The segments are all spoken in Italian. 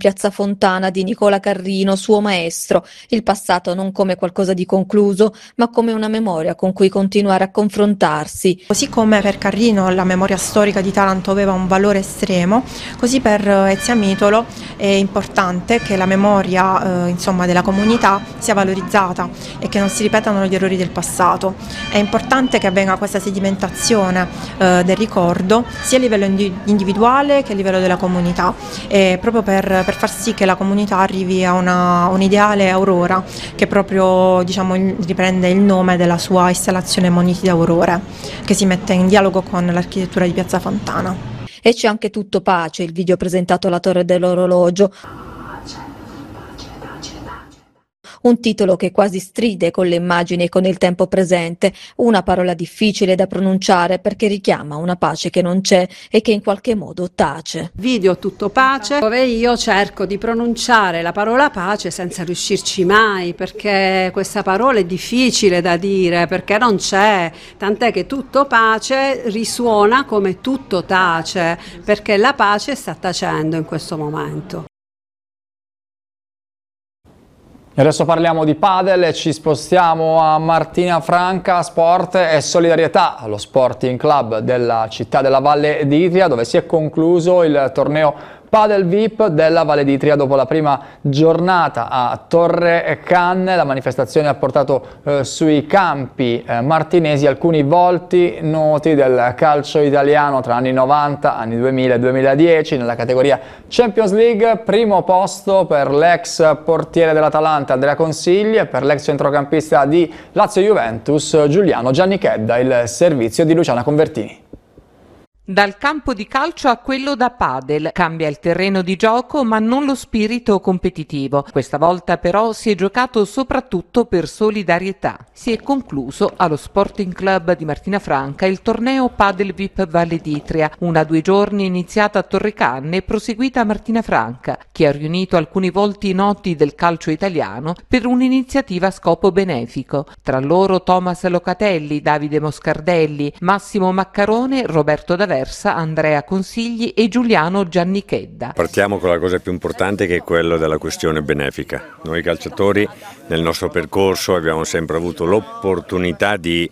Piazza Fontana di Nicola Carrino, suo maestro, il passato non come qualcosa di concluso, ma come una memoria con cui continuare a confrontarsi. Così come per Carrino la memoria storica di Taranto aveva un valore estremo, così per Ezio Amitolo è importante che la memoria della comunità sia valorizzata e che non si ripetano gli errori del passato. È importante che avvenga questa sedimentazione del ricordo sia a livello individuale che a livello della comunità, proprio per far sì che la comunità arrivi a un'ideale aurora che proprio riprende il nome della sua installazione Moniti d'Aurore, che si mette in dialogo con l'architettura di Piazza Fontana. E c'è anche Tutto Pace, il video presentato alla Torre dell'Orologio. Un titolo che quasi stride con le immagini e con il tempo presente, una parola difficile da pronunciare perché richiama una pace che non c'è e che in qualche modo tace. Video Tutto Pace, dove io cerco di pronunciare la parola pace senza riuscirci mai, perché questa parola è difficile da dire, perché non c'è, tant'è che Tutto Pace risuona come tutto tace, perché la pace sta tacendo in questo momento. Adesso parliamo di padel e ci spostiamo a Martina Franca, sport e solidarietà, allo Sporting Club della città della Valle d'Itria, dove si è concluso il torneo Padel VIP della Valle d'Itria dopo la prima giornata a Torre Canne. La manifestazione ha portato sui campi martinesi alcuni volti noti del calcio italiano tra anni 90, anni 2000 e 2010 nella categoria Champions League. Primo posto per l'ex portiere dell'Atalanta Andrea Consigli e per l'ex centrocampista di Lazio Juventus Giuliano Giannichedda, il servizio di Luciana Convertini. Dal campo di calcio a quello da padel, cambia il terreno di gioco ma non lo spirito competitivo. Questa volta però si è giocato soprattutto per solidarietà. Si è concluso allo Sporting Club di Martina Franca il torneo Padel VIP Valle d'Itria, una 2 giorni iniziata a Torrecanne e proseguita a Martina Franca, che ha riunito alcuni volti noti del calcio italiano per un'iniziativa a scopo benefico. Tra loro Thomas Locatelli, Davide Moscardelli, Massimo Maccarone, Roberto D'Aversa, Andrea Consigli e Giuliano Giannichedda. Partiamo con la cosa più importante, che è quella della questione benefica. Noi calciatori nel nostro percorso abbiamo sempre avuto l'opportunità di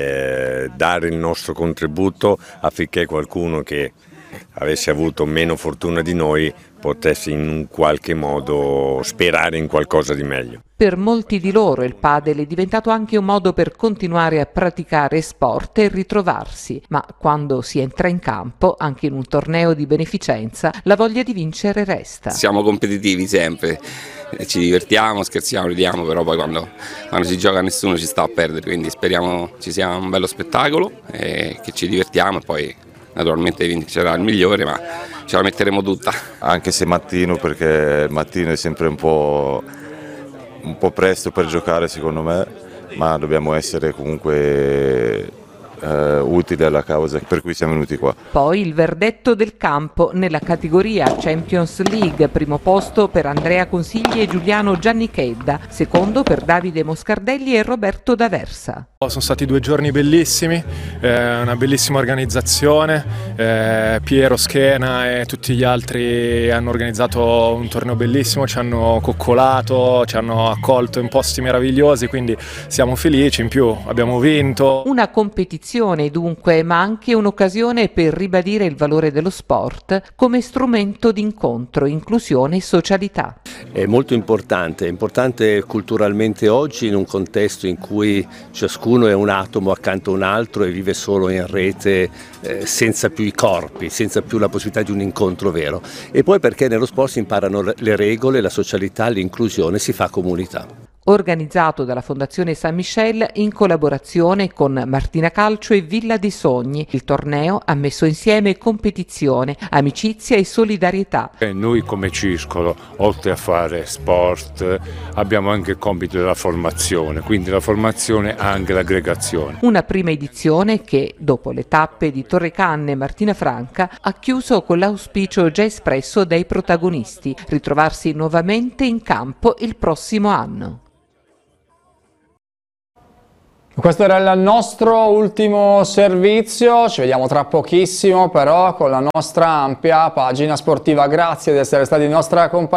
dare il nostro contributo affinché qualcuno che avesse avuto meno fortuna di noi potesse in un qualche modo sperare in qualcosa di meglio. Per molti di loro il padel è diventato anche un modo per continuare a praticare sport e ritrovarsi, ma quando si entra in campo, anche in un torneo di beneficenza, la voglia di vincere resta. Siamo competitivi sempre, ci divertiamo, scherziamo, ridiamo, però poi quando si gioca nessuno ci sta a perdere, quindi speriamo ci sia un bello spettacolo e che ci divertiamo e poi naturalmente vincerà il migliore, ma ce la metteremo tutta. Anche se mattino, perché il mattino è sempre un po' presto per giocare secondo me, ma dobbiamo essere comunque utili alla causa per cui siamo venuti qua. Poi il verdetto del campo nella categoria Champions League, primo posto per Andrea Consigli e Giuliano Giannichedda, secondo per Davide Moscardelli e Roberto D'Aversa. Sono stati 2 giorni bellissimi, una bellissima organizzazione, Piero Schena e tutti gli altri hanno organizzato un torneo bellissimo, ci hanno coccolato, ci hanno accolto in posti meravigliosi, quindi siamo felici, in più abbiamo vinto. Una competizione dunque, ma anche un'occasione per ribadire il valore dello sport come strumento di incontro, inclusione e socialità. È molto importante culturalmente oggi, in un contesto in cui ciascuno è un atomo accanto a un altro e vive solo in rete, senza più i corpi, senza più la possibilità di un incontro vero. E poi perché nello sport si imparano le regole, la socialità, l'inclusione, si fa comunità. Organizzato dalla Fondazione San Michel in collaborazione con Martina Calcio e Villa dei Sogni. Il torneo ha messo insieme competizione, amicizia e solidarietà. Noi come Circolo, oltre a fare sport, abbiamo anche il compito della formazione, quindi la formazione ha anche l'aggregazione. Una prima edizione che, dopo le tappe di Torrecanne e Martina Franca, ha chiuso con l'auspicio già espresso dai protagonisti, ritrovarsi nuovamente in campo il prossimo anno. Questo era il nostro ultimo servizio, ci vediamo tra pochissimo però con la nostra ampia pagina sportiva. Grazie di essere stati in nostra compagnia.